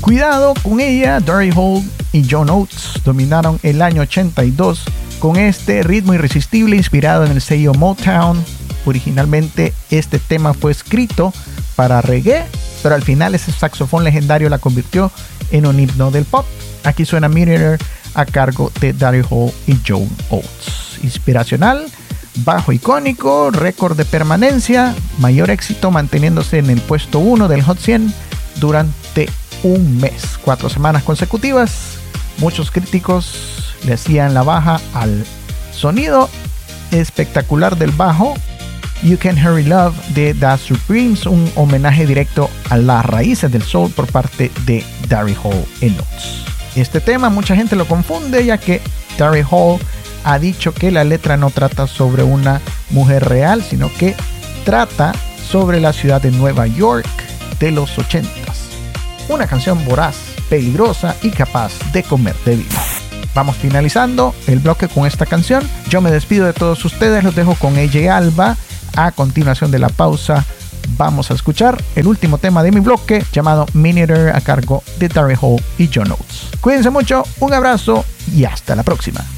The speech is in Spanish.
Cuidado con ella, Daryl Hall y John Oates dominaron el año 82 con este ritmo irresistible inspirado en el sello Motown. Originalmente este tema fue escrito para reggae, pero al final ese saxofón legendario la convirtió en un himno del pop. Aquí suena Millionaire a cargo de Daryl Hall y John Oates. Inspiracional, bajo icónico, récord de permanencia, mayor éxito manteniéndose en el puesto 1 del Hot 100 durante un mes, 4 semanas consecutivas. Muchos críticos le hacían la baja al sonido espectacular del bajo. You Can Hurry Love de The Supremes, un homenaje directo a las raíces del soul por parte de Daryl Hall y Oates. Este tema mucha gente lo confunde, ya que Daryl Hall ha dicho que la letra no trata sobre una mujer real, sino que trata sobre la ciudad de Nueva York de los 80s. Una canción voraz, peligrosa y capaz de comerte vivo. Vamos finalizando el bloque con esta canción. Yo me despido de todos ustedes, los dejo con AJ Alba. A continuación de la pausa vamos a escuchar el último tema de mi bloque llamado Millionaire a cargo de Daryl Hall y John Oates. Cuídense mucho, un abrazo y hasta la próxima.